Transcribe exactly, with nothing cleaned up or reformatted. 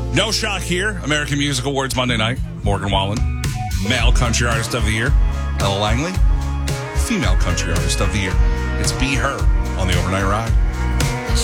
No shock here. American Music Awards Monday night. Morgan Wallen, Male Country Artist of the Year. Ella Langley, Female Country Artist of the Year. It's Be Her on the Overnight Ride.